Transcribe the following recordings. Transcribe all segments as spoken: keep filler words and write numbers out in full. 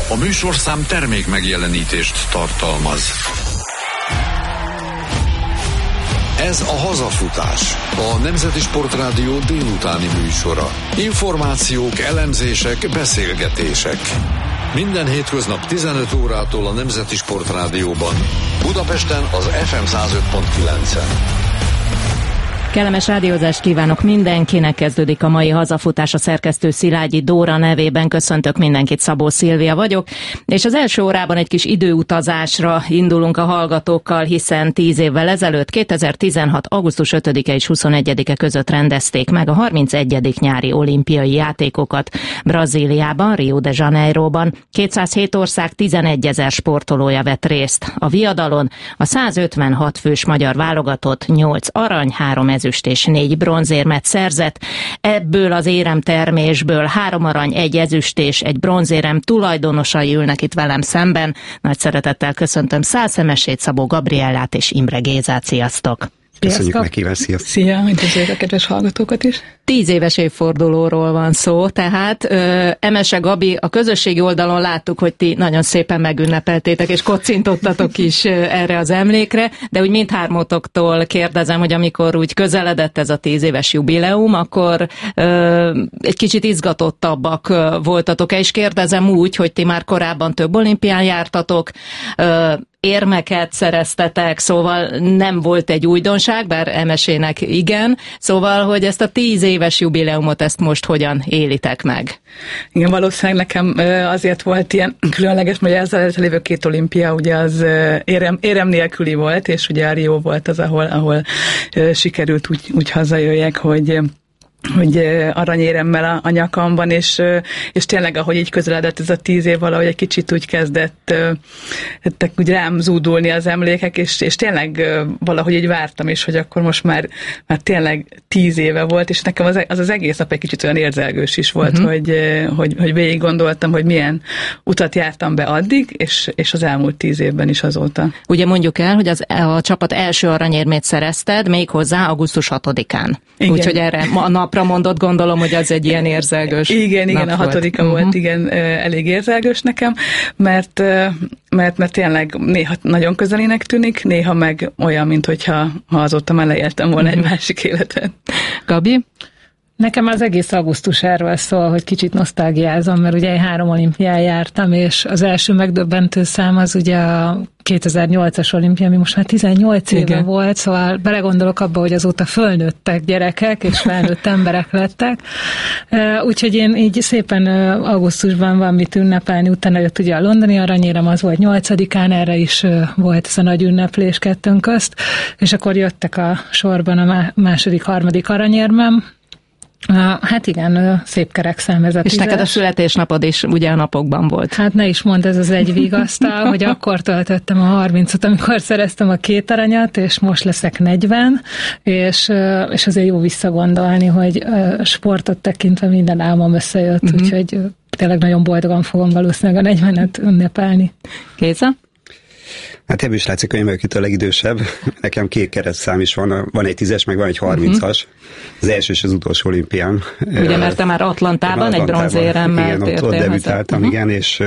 A műsorszám termék megjelenítést tartalmaz. Ez a Hazafutás, a Nemzeti Sportrádió délutáni műsora. Információk, elemzések, beszélgetések. Minden hétköznap tizenöt órától a Nemzeti Sportrádióban. Budapesten az ef em száz öt pont kilencen. Kellemes rádiózást kívánok mindenkinek, kezdődik a mai Hazafutás, a szerkesztő Szilágyi Dóra nevében köszöntök mindenkit, Szabó Szilvia vagyok, és az első órában egy kis időutazásra indulunk a hallgatókkal, hiszen tíz évvel ezelőtt, kétezer-tizenhat. augusztus ötödike és huszonegyedike között rendezték meg a harmincegyedik nyári olimpiai játékokat Brazíliában, Rio de Janeiroban. kétszázhét ország tizenegyezer sportolója vett részt. A viadalon a százötvenhat fős magyar válogatott nyolc arany, három ezüst és négy bronzérmet szerzett. Ebből az éremtermésből három arany, egy ezüst és egy bronzérem tulajdonosai ülnek itt velem szemben. Nagy szeretettel köszöntöm Szál Szemesét, Szabó Gabriellát és Imre Gézát. Sziasztok! Köszönjük meghívást, sziasztok! Szia, üdvözlök a kedves hallgatókat is! Tíz éves évfordulóról van szó, tehát ö, Emese Gabi, a közösségi oldalon láttuk, hogy ti nagyon szépen megünnepeltétek, és kocintottatok is erre az emlékre, de úgy mindhármótoktól kérdezem, hogy amikor úgy közeledett ez a tíz éves jubileum, akkor ö, egy kicsit izgatottabbak voltatok-e, és kérdezem úgy, hogy ti már korábban több olimpián jártatok, ö, érmeket szereztetek, szóval nem volt egy újdonság, bár Emesének igen, szóval, hogy ezt a tíz éves jubileumot, ezt most hogyan élitek meg? Igen, valószínűleg nekem azért volt ilyen különleges, mert ezzel lévő két olimpia ugye az érem, érem nélküli volt, és ugye a Rio volt az, ahol, ahol sikerült úgy, úgy hazajöjjek, hogy hogy aranyéremmel a, a nyakamban, és, és tényleg, ahogy így közeledett ez a tíz év, valahogy egy kicsit úgy kezdett úgy rám zúdulni az emlékek, és, és tényleg valahogy így vártam is, hogy akkor most már, már tényleg tíz éve volt, és nekem az az, az egész nap egy kicsit olyan érzelgős is volt, uh-huh. hogy, hogy, hogy végig gondoltam, hogy milyen utat jártam be addig, és, és az elmúlt tíz évben is azóta. Ugye mondjuk el, hogy az, a csapat első aranyérmét szerezted, méghozzá augusztus hatodikán. Úgyhogy erre a napra mondott, gondolom, hogy az egy ilyen érzelgős Igen, igen, a hatodika volt, uh-huh. igen, elég érzelgős nekem, mert, mert, mert tényleg néha nagyon közelének tűnik, néha meg olyan, mint hogyha ha azóta már leéltem volna uh-huh. egy másik életet. Gabi? Nekem az egész augusztus erről szól, hogy kicsit nosztalgiázom, mert ugye három olimpián jártam, és az első megdöbbentő szám az ugye a kétezer-nyolcas olimpia, ami most már tizennyolc éve Igen. volt, szóval belegondolok abba, hogy azóta fölnőttek gyerekek, és felnőtt emberek lettek. Úgyhogy én így szépen augusztusban van mit ünnepelni, utána jött ugye a londoni aranyérem, az volt nyolcadikán, erre is volt ez a nagy ünneplés kettőnk közt, és akkor jöttek a sorban a második, harmadik aranyérmem. Hát igen, szép kerek szám ez a És tízes. neked a születésnapod is ugye a napokban volt. Hát ne is mondd, ez az egy vigasztal, hogy akkor töltöttem a harmincot, amikor szereztem a két aranyat, és most leszek negyven, és, és azért jó visszagondolni, hogy sportot tekintve minden álmom összejött, uh-huh. úgyhogy tényleg nagyon boldogan fogom valószínűleg a negyvenet ünnepelni. Kéza? Hát ebből is látszik, hogy én vagyok itt a legidősebb. Nekem két keresztszám is van, van egy tízes, meg van egy harmincas. Uh-huh. Az első és az utolsó olimpián. Ugye, mert te már Atlantában, egy bronzéremmel igen, ott, ott debütáltam, uh-huh. igen, és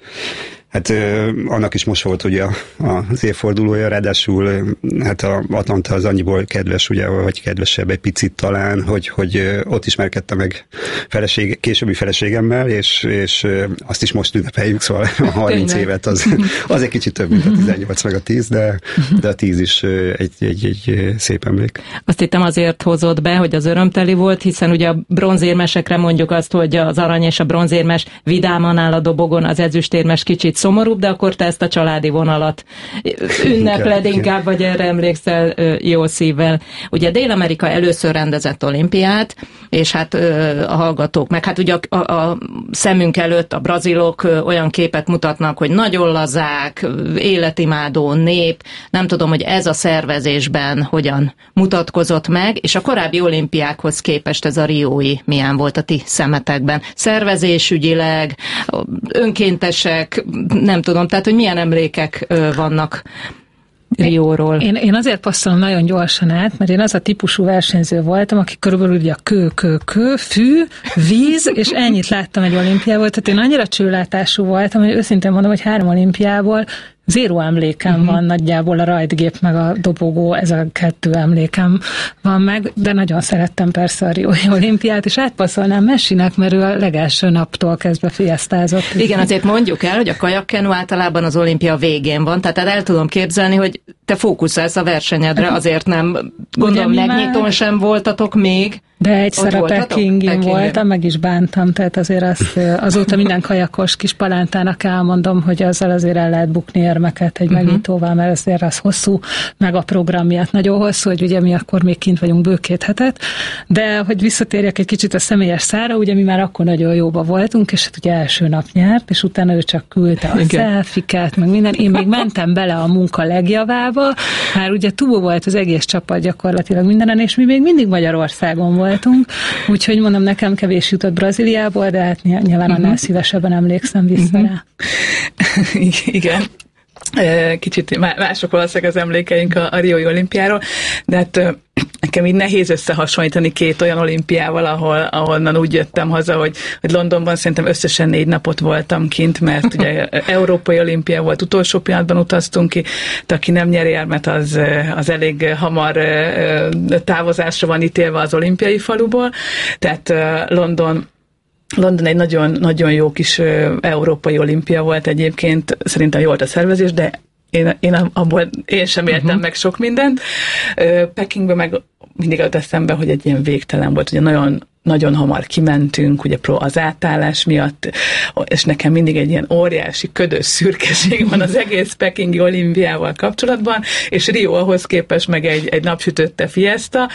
hát annak is most volt ugye az évfordulója, ráadásul hát a Atlanta az annyiból kedves, ugye, vagy kedvesebb egy picit talán, hogy, hogy ott ismerkedtem meg feleség, későbbi feleségemmel, és, és azt is most ünnepeljük, szóval a harminc évet az, az egy kicsit több, mint a tizennyolc meg a tíz, de, de a tíz is egy, egy, egy szép emlék. Azt hittem azért hozott be, hogy az örömteli volt, hiszen ugye a bronzérmesekre mondjuk azt, hogy az arany és a bronzérmes vidáman áll a dobogon, az ezüstérmes kicsit szomorúbb, de akkor te ezt a családi vonalat ünnepled inkább, vagy erre emlékszel jó szívvel. Ugye Dél-Amerika először rendezett olimpiát, és hát a hallgatók, meg hát ugye a, a, a szemünk előtt a brazilok olyan képet mutatnak, hogy nagyon lazák, életimádó nép, nem tudom, hogy ez a szervezésben hogyan mutatkozott meg, és a korábbi olimpiákhoz képest ez a riói milyen volt a ti szemetekben? Szervezésügyileg, önkéntesek, nem tudom, tehát, hogy milyen emlékek vannak Rióról. Én, én azért passzolom nagyon gyorsan át, mert én az a típusú versenyző voltam, aki körülbelül ugye a kő, kő, kő, fű, víz, és ennyit láttam egy olimpiából. Tehát én annyira csőlátású voltam, hogy őszintén mondom, hogy három olimpiából zéró emlékem uh-huh. van nagyjából, a rajtgép meg a dobogó, ez a kettő emlékem van meg, de nagyon szerettem persze a riói olimpiát, és átpasszolnám Messinek, mert ő a legelső naptól kezdve fiesztázott. Igen, azért mondjuk el, hogy a kajakkenu általában az olimpia végén van, tehát el tudom képzelni, hogy te fókuszálsz a versenyedre, azért nem, gondolom, megnyitón már... sem voltatok még. De egyszer a Pekingin voltam, meg is bántam, tehát azért azt, azóta minden kajakos kis palántának elmondom, hogy azzal azért el lehet bukni érmeket egy uh-huh. megnyitóval, mert azért az hosszú, meg a program miatt nagyon hosszú, hogy ugye mi akkor még kint vagyunk bő két hetet, de hogy visszatérjek egy kicsit a személyes szára, ugye mi már akkor nagyon jóba voltunk, és hát ugye első nap nyert, és utána ő csak küldte a szelfiket, meg minden, én még mentem bele a munka legjavába, már ugye túl volt az egész csapat gyakorlatilag mindenen, és mi még mindig Magyarországon volt. Voltunk, úgyhogy mondom, nekem kevés jutott Brazíliából, de hát nyilván annál uh-huh. szívesebben emlékszem vissza uh-huh. rá. Igen. Kicsit mások valószínűleg az emlékeink a, a Riói olimpiáról, de hát nekem így nehéz összehasonlítani két olyan olimpiával, ahol, ahonnan úgy jöttem haza, hogy, hogy Londonban szerintem összesen négy napot voltam kint, mert ugye Európai Olimpia volt, utolsó pillanatban utaztunk ki, de aki nem nyer érmet, az, az elég hamar távozásra van ítélve az olimpiai faluból, tehát London London egy nagyon, nagyon jó kis európai olimpia volt egyébként, szerintem jó volt a szervezés, de én, én abból én sem éltem uh-huh. meg sok mindent. Pekingben meg mindig ott eszembe, hogy egy ilyen végtelen volt, ugye nagyon nagyon hamar kimentünk, ugye az átállás miatt, és nekem mindig egy ilyen óriási ködös szürkeség van az egész pekingi olimpiával kapcsolatban, és Rio ahhoz képest meg egy, egy napsütötte fiesta.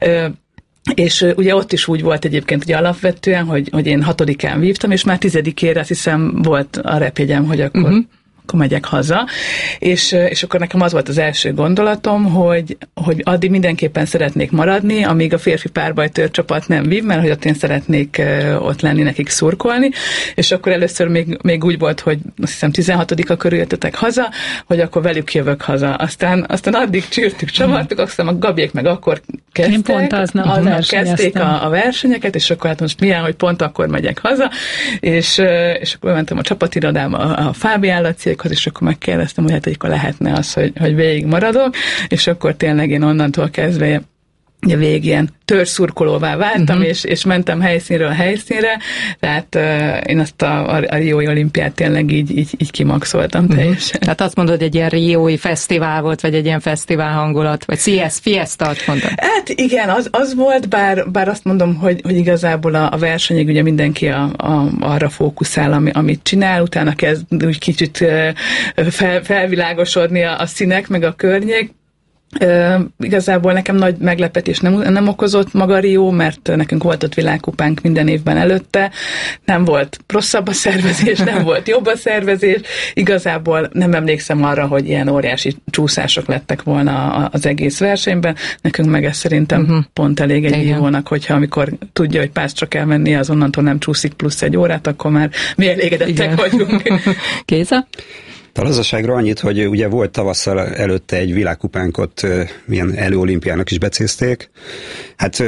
És uh, ugye ott is úgy volt egyébként ugye alapvetően, hogy, hogy én hatodikán vívtam, és már tizedikére azt hiszem volt a repjegyem, hogy akkor, uh-huh. akkor megyek haza. És, és akkor nekem az volt az első gondolatom, hogy, hogy addig mindenképpen szeretnék maradni, amíg a férfi párbajtőr csapat nem vív, mert hogy ott én szeretnék uh, ott lenni, nekik szurkolni. És akkor először még, még úgy volt, hogy azt hiszem tizenhatodika körül jöttetek haza, hogy akkor velük jövök haza. Aztán, aztán addig csűrtük, csavartuk, aztán a Gabiék meg akkor kezdtek, én pont aznap aznap kezdték a, a versenyeket, és akkor hát most milyen, hogy pont akkor megyek haza, és, és akkor mentem a csapatirodába a, a Fábián Laciékhoz, és akkor megkérdeztem, hogy hát akkor lehetne az, hogy, hogy végig maradok, és akkor tényleg én onnantól kezdve ugye végig ilyen törzszurkolóvá váltam, uh-huh. és, és mentem helyszínről helyszínre, tehát uh, én azt a, a, a Riói olimpiát tényleg így, így, így kimaxoltam uh-huh. teljesen. Tehát azt mondod, egy ilyen Riói fesztivál volt, vagy egy ilyen fesztivál hangulat, vagy Fiesta, Fiesta, azt mondod? Hát igen, az, az volt, bár, bár azt mondom, hogy, hogy igazából a, a versenyig ugye mindenki a, a, arra fókuszál, ami, amit csinál, utána kezd úgy kicsit fel, felvilágosodni a, a színek, meg a környék. Uh, igazából nekem nagy meglepetés nem, nem okozott maga Rio, mert nekünk volt ott világkupánk minden évben előtte, nem volt rosszabb a szervezés, nem volt jobb a szervezés, igazából nem emlékszem arra, hogy ilyen óriási csúszások lettek volna az egész versenyben, nekünk meg ez szerintem uh-huh. pont elég egy vívónak, hogyha amikor tudja, hogy pásztra kell menni, az onnantól nem csúszik plusz egy órát, akkor már mi elégedettek Igen. vagyunk. Kéza? A lazaságra annyit, hogy ugye volt tavasszal előtte egy világkupánkot, milyen előolimpiának is becézték. Hát,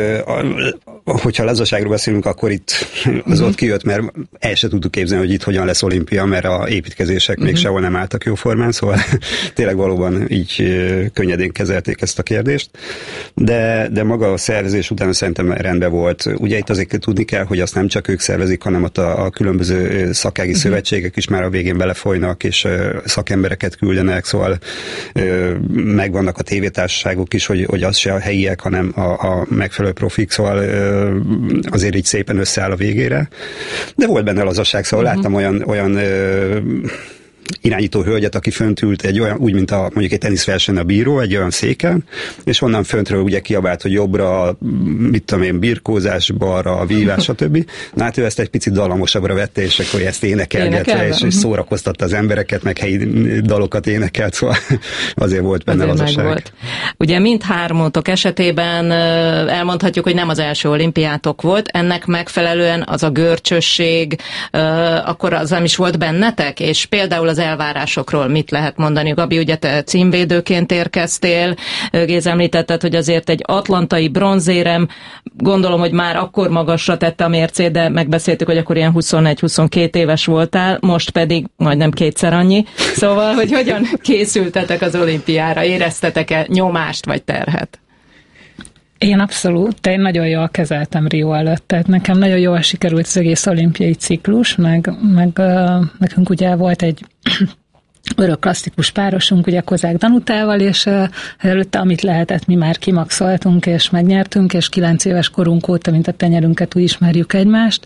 hogyha lazaságról beszélünk, akkor itt az ott kijött, mert el se tudtuk képzelni, hogy itt hogyan lesz olimpia, mert a építkezések uh-huh. még sehol nem álltak jóformán, szóval tényleg valóban így könnyedén kezelték ezt a kérdést. De, de maga a szervezés után szerintem rendben volt. Ugye itt azért tudni kell, hogy azt nem csak ők szervezik, hanem ott a, a különböző szakági uh-huh. szövetségek is már a végén belefolynak, és szakembereket küldenek, szóval ö, megvannak a tévétársaságok is, hogy, hogy az se a helyiek, hanem a, a megfelelő profik, szóval ö, azért így szépen összeáll a végére. De volt benne lazaság, szóval uh-huh. láttam olyan, olyan ö, irányító hölgyet, aki fönt ült egy olyan, úgy, mint a, mondjuk egy teniszversenyen a bíró, egy olyan széken, és onnan föntről ugye kiabált, hogy jobbra, mit tudom én, birkózás, balra, vívás, stb. Na hát ő ezt egy picit dallamosabbra vette, és akkor ezt énekelgetve, és, és szórakoztatta az embereket, meg helyi dalokat énekelt, szóval azért volt benne azért lazaság. Volt. Ugye mindhármótok esetében elmondhatjuk, hogy nem az első olimpiátok volt, ennek megfelelően az a görcsösség, akkor az nem is volt bennetek, és például az az elvárásokról mit lehet mondani? Gabi, ugye te címvédőként érkeztél, Géza említetted, hogy azért egy atlantai bronzérem, gondolom, hogy már akkor magasra tette a mércét, de megbeszéltük, hogy akkor ilyen huszonegy-huszonkettő éves voltál, most pedig majdnem kétszer annyi. Szóval, hogy hogyan készültetek az olimpiára? Éreztetek-e nyomást vagy terhet? Én abszolút, én nagyon jól kezeltem Rio előtt, tehát nekem nagyon jól sikerült az egész olimpiai ciklus, meg, meg uh, nekünk ugye volt egy örök klasszikus párosunk, ugye Kozák Danutával, és uh, előtte, amit lehetett, mi már kimaxoltunk, és megnyertünk, és kilenc éves korunk óta, mint a tenyerünket, úgy ismerjük egymást.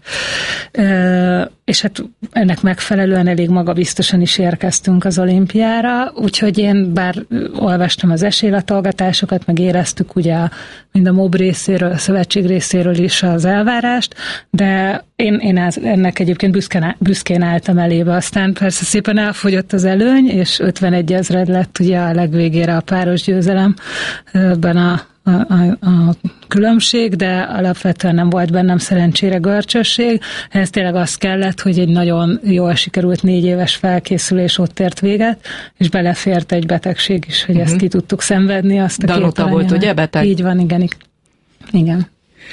Uh, és hát ennek megfelelően elég magabiztosan is érkeztünk az olimpiára, úgyhogy én bár olvastam az esélylatolgatásokat, meg éreztük ugye mind a MOB részéről, a szövetség részéről is az elvárást, de én, én ennek egyébként büszkén, büszkén álltam elébe, aztán persze szépen elfogyott az előny, és ötvenegy ezred lett ugye a legvégére a páros győzelem ebben a A, a, a különbség, de alapvetően nem volt bennem szerencsére görcsösség. Ez tényleg az kellett, hogy egy nagyon jól sikerült négy éves felkészülés ott ért véget, és belefért egy betegség is, hogy uh-huh. ezt ki tudtuk szenvedni. Azt a Danuta volt, ugye, beteg? Így van, igen. Igen.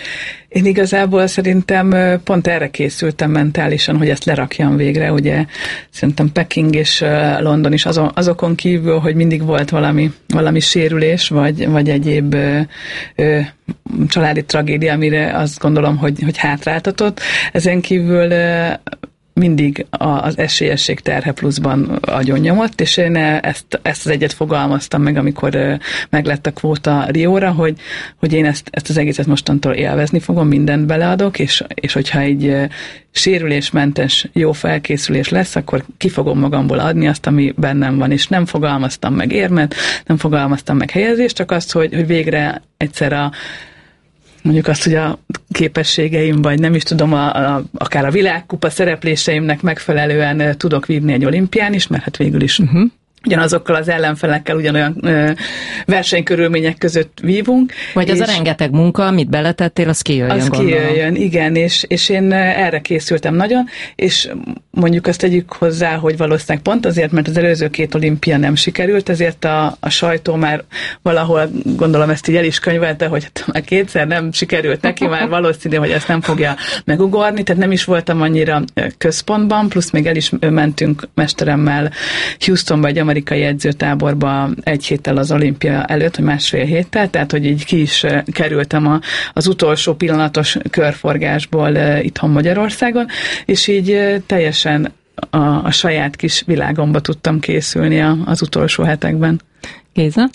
Én igazából szerintem pont erre készültem mentálisan, hogy ezt lerakjam végre, ugye szerintem Peking és London is azon, azokon kívül, hogy mindig volt valami, valami sérülés, vagy, vagy egyéb ö, ö, családi tragédia, amire azt gondolom, hogy, hogy hátráltatott. Ezen kívül ö, mindig az esélyesség terhe pluszban agyonnyomott, és én ezt, ezt az egyet fogalmaztam meg, amikor meglett a kvóta Rióra, hogy, hogy én ezt, ezt az egészet mostantól élvezni fogom, mindent beleadok, és, és hogyha egy sérülésmentes jó felkészülés lesz, akkor ki fogom magamból adni azt, ami bennem van, és nem fogalmaztam meg érmet, nem fogalmaztam meg helyezést, csak azt, hogy, hogy végre egyszer a mondjuk azt, hogy a képességeim, vagy nem is tudom, a, a, akár a világkupa szerepléseimnek megfelelően tudok vívni egy olimpián is, mert hát végül is uh-huh. ugyanazokkal az ellenfelekkel ugyanolyan ö, versenykörülmények között vívunk. Vagy az a rengeteg munka, amit beletettél, az kijöjjön, az gondolom. kijöjjön, igen, és, és én erre készültem nagyon, és mondjuk azt tegyük hozzá, hogy valószínűleg pont azért, mert az előző két olimpia nem sikerült, ezért a, a sajtó már valahol, gondolom ezt így el is könyvelte, hogy hát már kétszer nem sikerült neki, már valószínű, hogy ezt nem fogja megugorni, tehát nem is voltam annyira központban, plusz még el is mentünk mesteremmel Houstonba, egy amerikai edzőtáborba egy héttel az olimpia előtt, vagy másfél héttel, tehát hogy így ki is kerültem a, az utolsó pillanatos körforgásból itthon Magyarországon, és így teljesen a, a saját kis világomba tudtam készülni a, az utolsó hetekben. Géza?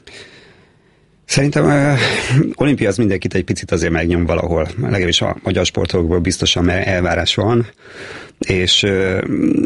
Szerintem uh, olimpia az mindenkit egy picit azért megnyom valahol, legalábbis a magyar sportolókból biztosan, mert elvárás van, és uh,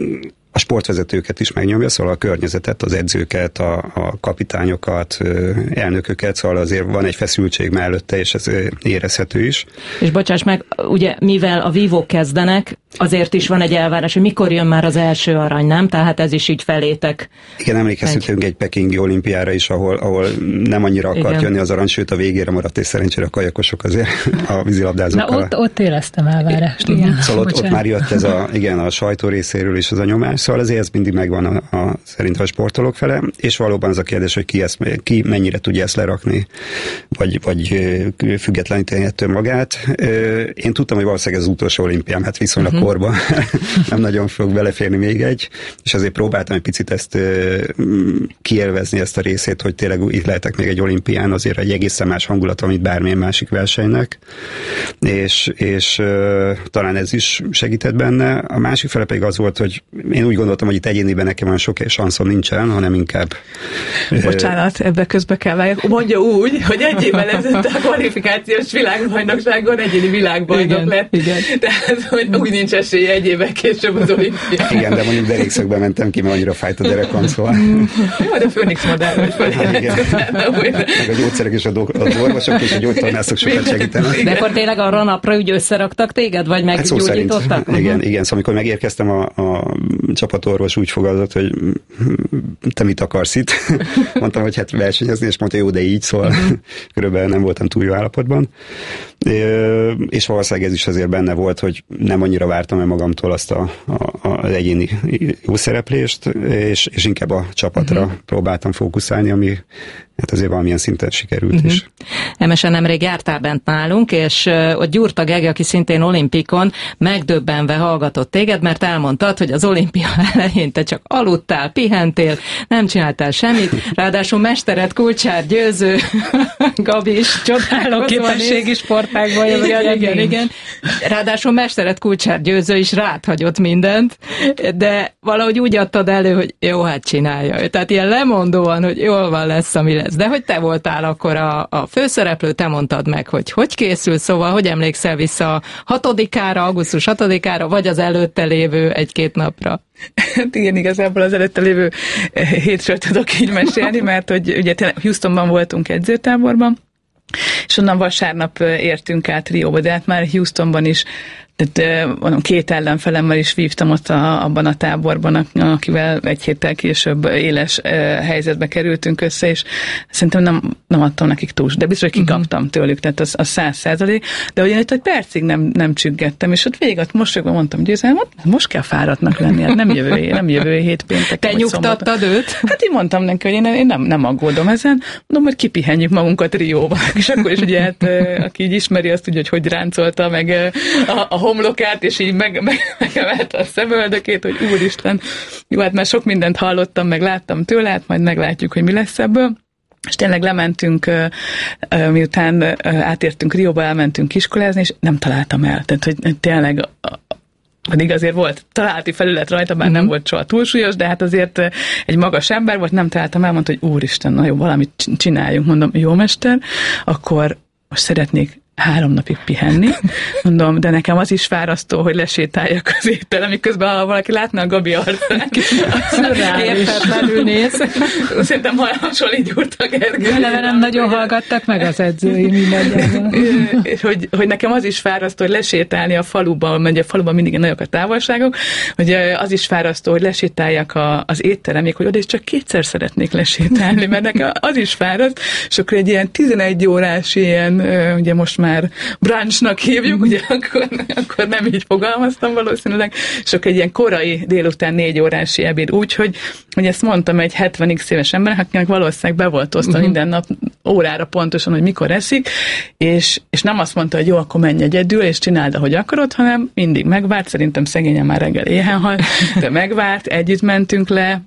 a sportvezetőket is megnyomja, szóval a környezetet, az edzőket, a, a kapitányokat, elnököket, szóval azért van egy feszültség mellette, és ez érezhető is. És bocsáss meg, ugye mivel a vívók kezdenek, azért is van egy elvárás, hogy mikor jön már az első arany, nem? Tehát ez is így felétek. Igen, emlékezhetünk egy, egy pekingi olimpiára is, ahol, ahol nem annyira akart igen. jönni az arany, sőt a végére maradt, és szerencsére a kajakosok azért a vízilabdázókkal. Na ott, ott éreztem elvárást, igen. Szóval ott, ott már jött ez a, igen, a sajtó részéről is az a nyomás, szóval azért ez mindig megvan a, a, szerintem a sportolók fele, és valóban az a kérdés, hogy ki, ezt, ki mennyire tudja ezt lerakni, vagy, vagy függetleníteni ettől magát. Én tudtam, hogy valószínűleg ez az utolsó olimpiám, hát viszonylag uh-huh. korban nem nagyon fog beleférni még egy, és azért próbáltam egy picit ezt kielvezni, ezt a részét, hogy tényleg itt lehetek még egy olimpián, azért egy egészen más hangulat, mint bármilyen másik versenynek, és, és talán ez is segített benne. A másik fele pedig az volt, hogy én úgy gondoltam, hogy itt egyéniben nekem olyan sok szanszom nincsen, hanem inkább... Bocsánat, ebbe közbe kell váljak. Mondja úgy, hogy egy évvel ezelőtt a kvalifikációs világbajnokságon egyéni világbajnok igen, lett. Igen. Tehát, hogy úgy nincs esélye egy évvel később az olimpián. Igen, de mondjuk derékszögbe mentem ki, mert annyira fájt a derekam, szóval... Jó, de a Főnix modell vagy feljelentett. Meg a gyógyszerek és az orvosok és a gyógytornászok sokat segítenek. De akkor tényleg arra napra úgy összeraktak téged, vagy meggyógyítottak? Hát igen, igen, szóval amikor megérkeztem, a, a csapatorvos úgy fogadott, hogy te mit akarsz itt? Mondtam, hogy hát versenyezni, és mondta, jó, de így, szóval körülbelül nem voltam túl jó állapotban. És valószínűleg ez is azért benne volt, hogy nem annyira vártam el magamtól azt a, a, a egyéni jó szereplést, és, és inkább a csapatra uh-huh. próbáltam fókuszálni, ami hát azért valamilyen szinten sikerült uh-huh. is. Emesen nemrég jártál bent nálunk, és uh, ott Gyurta Gege, aki szintén olimpikon, megdöbbenve hallgatott téged, mert elmondtad, hogy az olimpia elején te csak aludtál, pihentél, nem csináltál semmit, ráadásul mestered Kulcsár Győző, Gabi is csodáló képességi sportágban jövök. Igen, igen, igen. Ráadásul mestered Kulcsár Győző is rád hagyott mindent, de valahogy úgy adtad elő, hogy jó, hát csinálja. Tehát ilyen lemondóan, hogy jól van, lesz, ami lesz. De hogy te voltál akkor a, a főszereplő, te mondtad meg, hogy hogy készül, szóval hogy emlékszel vissza a hatodikára, augusztus hatodikára, vagy az előtte lévő egy-két napra? Hát igen, igazából az előtte lévő hétről tudok így mesélni, mert hogy ugye Houstonban voltunk edzőtáborban, és onnan vasárnap értünk át Rióba, de hát már Houstonban is, tehát mondom, két ellenfelemmel is vívtam ott a, abban a táborban, akivel egy héttel később éles helyzetbe kerültünk össze, és szerintem nem, nem adtam nekik túl, de biztos, hogy kikaptam uh-huh. tőlük, tehát az, az száz százalék, de ugyan itt egy percig nem, nem csüggettem, és ott végig ott mosolyogva mondtam, Győzelem, most kell fáradtnak lenni, hát nem jövő, nem jövő hét péntek. Te nyugtattad őt? Hát én mondtam neki, hogy én, én nem, nem aggódom ezen, mondom, hogy kipihenjük magunkat Rióba, és akkor is ugye, hát, aki így ismeri, azt tudja, hogy hogy ráncolta meg a, a homlokát, és így meg, meg, megemelte a szemöldökét, hogy úristen, jó, hát már sok mindent hallottam, meg láttam tőle, hát majd meglátjuk, hogy mi lesz ebből. És tényleg lementünk, miután átértünk Rióba, elmentünk iskolázni, és nem találtam el. Tehát, hogy tényleg pedig azért volt találati felület rajta, bár uh-huh. nem volt soha túlsúlyos, de hát azért egy magas ember volt, nem találtam el, mondta, hogy úristen, na jó, valamit csináljunk. Mondom, jó mester, akkor most szeretnék három napig pihenni. Mondom, de nekem az is fárasztó, hogy lesétáljak az étterem, miközben ha valaki látna a Gabi arcát, értetlenül néz. Szerintem hasonlít Gyurta Gergely. Eleve nem nagyon hallgattak meg az edzői mindegyben. hogy, hogy nekem az is fárasztó, hogy lesétálni a faluban, mert a faluban mindig nagyok a távolságok, hogy az is fárasztó, hogy lesétáljak a, az étteremig, hogy oda is csak kétszer szeretnék lesétálni, mert nekem az is fáraszt, és akkor egy ilyen tizenegy órás ilyen, ugye most már már brunchnak hívjuk, ugye akkor, akkor nem így fogalmaztam valószínűleg, és akkor egy ilyen korai délután négy órási ebéd, úgy, hogy, hogy ezt mondtam egy hetven éves embernek, akinek valószínűleg be volt osztva uh-huh. minden nap órára pontosan, hogy mikor eszik, és, és nem azt mondta, hogy jó, akkor menj egyedül, és csináld, ahogy akarod, hanem mindig megvárt, szerintem szegényen már reggel éhen hal, de megvárt, együtt mentünk le,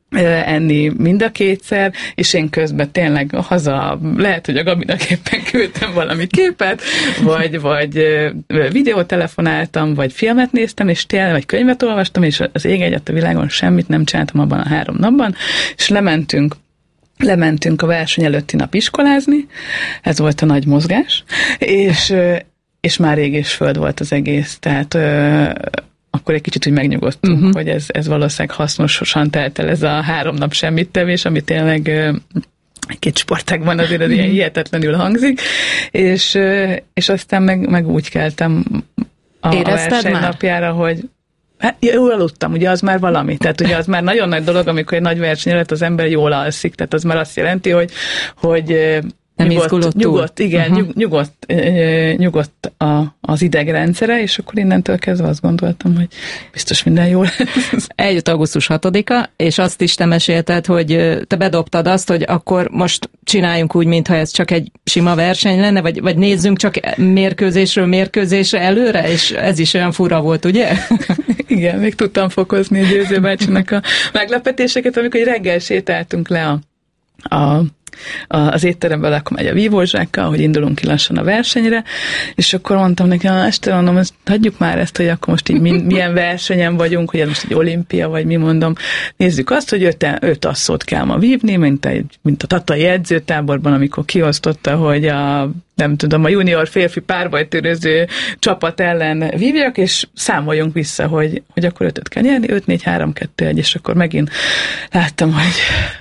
enni mind a kétszer, és én közben tényleg haza, lehet, hogy a Gabinak éppen küldtem valami képet, vagy, vagy videótelefonáltam, vagy filmet néztem, és tényleg, vagy könyvet olvastam, és az ég egyet a világon semmit nem csináltam abban a három napban, és lementünk lementünk a verseny előtti nap iskolázni, ez volt a nagy mozgás, és, és már ég és föld volt az egész, tehát akkor egy kicsit úgy megnyugodtunk, uh-huh. hogy ez, ez valószínűleg hasznosan telt el ez a három nap semmit tevés, ami tényleg egy-két sportágban azért az ilyen hihetetlenül hangzik, és, és aztán meg, meg úgy keltem a, a verseny napjára, hogy hát jól aludtam, ugye az már valami, tehát ugye az már nagyon nagy dolog, amikor egy nagy verseny előtt az ember jól alszik, tehát az már azt jelenti, hogy, hogy nem nyugodt, nyugodt, igen, uh-huh. nyugodt, nyugodt a, az idegrendszere, és akkor innentől kezdve azt gondoltam, hogy biztos minden jól lesz. Eljött augusztus hatodika, és azt is te mesélted, hogy te bedobtad azt, hogy akkor most csináljunk úgy, mintha ez csak egy sima verseny lenne, vagy, vagy nézzünk csak mérkőzésről mérkőzésre előre, és ez is olyan fura volt, ugye? Igen, még tudtam fokozni a Győző bácsinak a meglepetéseket, amikor reggel sétáltunk le a, a az étteremből, akkor megy a vívózsákkal, hogy indulunk ki lassan a versenyre, és akkor mondtam neki, na este mondom, ezt, hagyjuk már ezt, hogy akkor most így milyen versenyen vagyunk, hogy ez most egy olimpia, vagy mi mondom. Nézzük azt, hogy öt, öt asszót kell ma vívni, mint, egy, mint a tatai edzőtáborban, amikor kiosztotta, hogy a nem tudom, a junior férfi párbajtőröző csapat ellen vívjak, és számoljunk vissza, hogy, hogy akkor ötöt kell nyerni, öt, négy, három, kettő, egy, és akkor megint láttam, hogy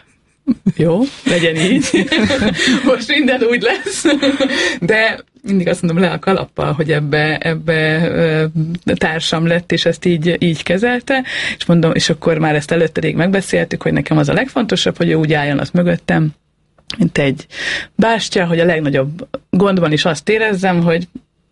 jó, legyen így. Most minden úgy lesz. De mindig azt mondom, le a kalappal, hogy ebbe, ebbe társam lett, és ezt így, így kezelte, és mondom, és akkor már ezt előtte rég megbeszéltük, hogy nekem az a legfontosabb, hogy ő úgy álljon ott mögöttem, mint egy bástya, hogy a legnagyobb gondban is azt érezzem, hogy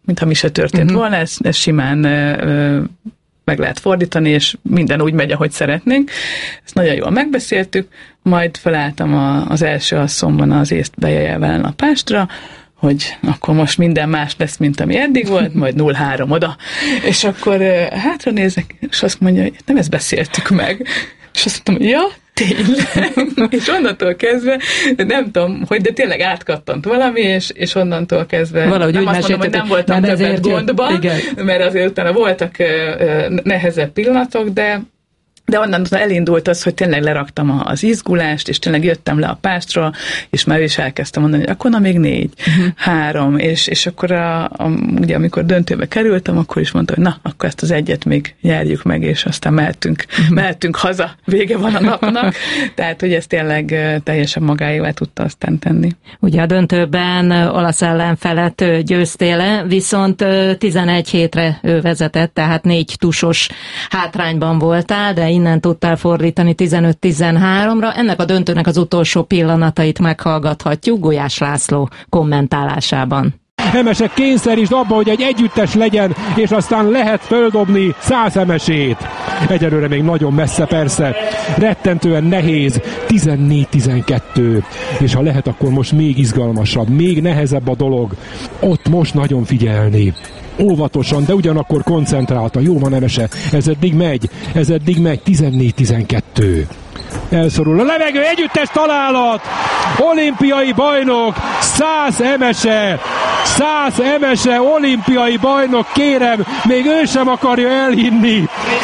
mintha mi se történt uh-huh. volna, ez, ez simán ö, meg lehet fordítani, és minden úgy megy, ahogy szeretnénk. Ezt nagyon jól megbeszéltük, majd felálltam a, az első asszomban az észt bejeljelvel a Pástra, hogy akkor most minden más lesz, mint ami eddig volt, majd nulla három oda. És akkor hátra nézek, és azt mondja, hogy nem ezt beszéltük meg. És azt mondtam, hogy ja, tényleg. És onnantól kezdve, nem tudom, hogy de tényleg átkattant valami, és, és onnantól kezdve valahogy nem úgy azt mondom, hogy nem voltam többet gondban, igen. Mert azért utána voltak nehezebb pillanatok, de De onnan elindult az, hogy tényleg leraktam az izgulást, és tényleg jöttem le a Pástról, és már is elkezdtem mondani, hogy akkor na még négy, uh-huh. három, és, és akkor a, a, ugye amikor döntőbe kerültem, akkor is mondta, hogy na, akkor ezt az egyet még nyerjük meg, és aztán mehetünk, uh-huh. mehetünk haza, vége van a napnak. Tehát, hogy ezt tényleg teljesen magáévá tudta aztán tenni. Ugye a döntőben olasz ellenfelet győztél, viszont tizenegy hétre ő vezetett, tehát négy tusos hátrányban voltál, de innen tudtál fordítani tizenöt tizenháromra. Ennek a döntőnek az utolsó pillanatait meghallgathatjuk Gulyás László kommentálásában. Emesek kényszerítsd abba, hogy egy együttes legyen, és aztán lehet földobni száz emesét. Egyelőre még nagyon messze persze. Rettentően nehéz. tizennégy tizenkettő. És ha lehet, akkor most még izgalmasabb, még nehezebb a dolog. Ott most nagyon figyelni. Óvatosan, de ugyanakkor koncentráltan. Jó van, Emese, ez eddig megy, ez eddig megy, tizennégy tizenkettő. Elszorul a levegő, együttes találat! Olimpiai bajnok, száz Emese, száz Emese, olimpiai bajnok, kérem, még ő sem akarja elhinni.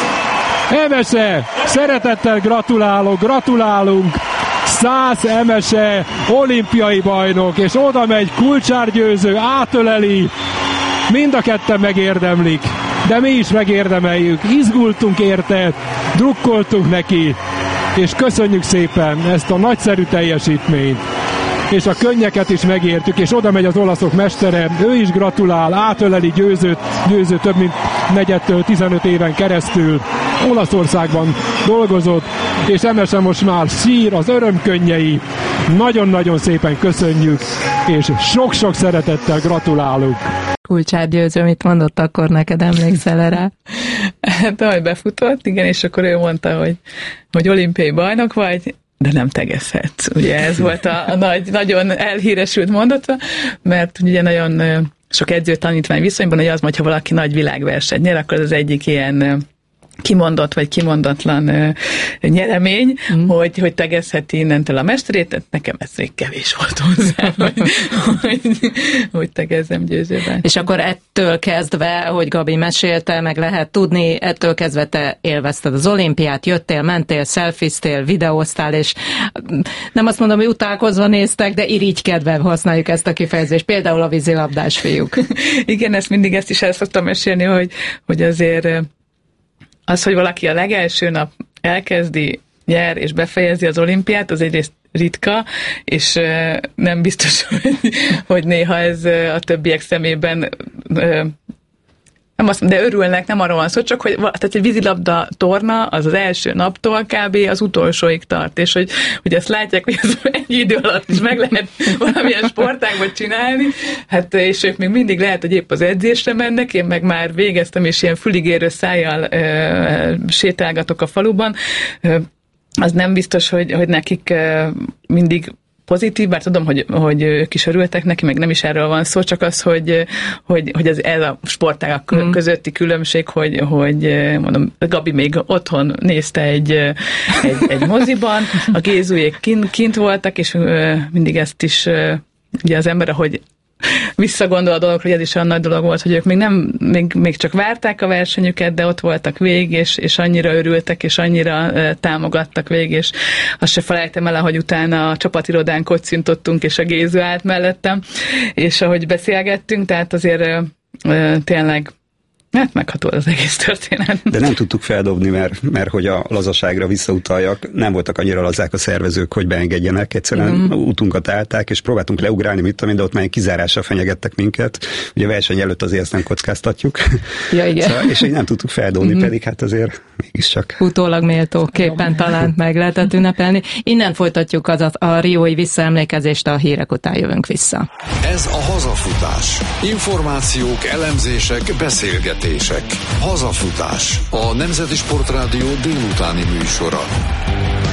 Emese, szeretettel gratulálok, gratulálunk! száz Emese, olimpiai bajnok, és oda megy kulcsárgyőző, átöleli. Mind a ketten megérdemlik, de mi is megérdemeljük. Izgultunk érte, drukkoltunk neki, és köszönjük szépen ezt a nagyszerű teljesítményt. És a könnyeket is megértük, és oda megy az olaszok mestere, ő is gratulál, átöleli győzőt, győző több mint negyedtől tizenöt éven keresztül. Olaszországban dolgozott, és Emese most már sír az örömkönnyei. Nagyon-nagyon szépen köszönjük, és sok-sok szeretettel gratulálunk. Kulcsárgyőző, mit mondott akkor neked, emlékszel rá? Hát, ahogy befutott, igen, és akkor ő mondta, hogy, hogy olimpiai bajnok vagy, de nem tegezhetsz. Ugye ez volt a, a nagy, nagyon elhíresült mondata, mert ugye nagyon sok edző-tanítvány viszonyban, hogy az, hogyha valaki nagy világversenyt nyer, akkor az egyik ilyen kimondott vagy kimondatlan uh, nyeremény, mm. hogy, hogy tegezheti innentől a mesterét, tehát nekem ez még kevés volt hozzá, hogy, hogy, hogy tegezzem győzőben. És akkor ettől kezdve, hogy Gabi mesélte, meg lehet tudni, ettől kezdve te élvezted az olimpiát, jöttél, mentél, szelfiztél, videóztál, és nem azt mondom, hogy utálkozva néztek, de irigykedve használjuk ezt a kifejezést, például a vízilabdás fiúk. Igen, ezt mindig ezt is el szoktam mesélni, hogy, hogy azért az, hogy valaki a legelső nap elkezdi, nyer és befejezi az olimpiát, az egyrészt ritka, és nem biztos, hogy, hogy néha ez a többiek szemében nem azt mondom, de örülnek, nem arról van szó, csak hogy tehát egy vízilabda torna az az első naptól kb. Az utolsóig tart, és hogy, hogy azt látják, hogy az egy idő alatt is meg lehet valamilyen sportágban csinálni, hát és ők még mindig lehet, hogy épp az edzésre mennek, én meg már végeztem, és ilyen füligérő szájjal ö, sétálgatok a faluban, ö, az nem biztos, hogy, hogy nekik ö, mindig pozitív, bár tudom, hogy, hogy ők is örültek neki, meg nem is erről van szó, csak az, hogy, hogy, hogy ez, ez a sportágak mm. közötti különbség, hogy, hogy mondom, Gabi még otthon nézte egy, egy, egy moziban, a Gézujék kint, kint voltak, és mindig ezt is ugye az ember, ahogy visszagondol a dolog, hogy ez is olyan nagy dolog volt, hogy ők még nem, még, még csak várták a versenyüket, de ott voltak végig, és, és annyira örültek, és annyira uh, támogattak végig, és azt se felejtem el, hogy utána a csapatirodán kocintottunk, és a Gézu állt mellettem, és ahogy beszélgettünk, tehát azért uh, uh, tényleg hát megható az egész történet. De nem tudtuk feldobni, mert, mert hogy a lazaságra visszautaljak, nem voltak annyira lazák a szervezők, hogy beengedjenek. Egyszerűen mm. utunkat állták, és próbáltunk leugrálni, mit tudom én, de ott már kizárással fenyegettek minket. Ugye a verseny előtt azért ezt nem kockáztatjuk. Ja, igen. Szóval, és így nem tudtuk feldobni, mm. pedig hát azért mégiscsak. Utólag méltó képpen talán meg lehetett ünnepelni. Innen folytatjuk az a, a riói visszaemlékezést, a hírek után jövünk vissza. Ez a Hazafutás. Információk, elemzések, beszélgetések. Hazafutás. A Nemzeti Sportrádió délutáni műsora.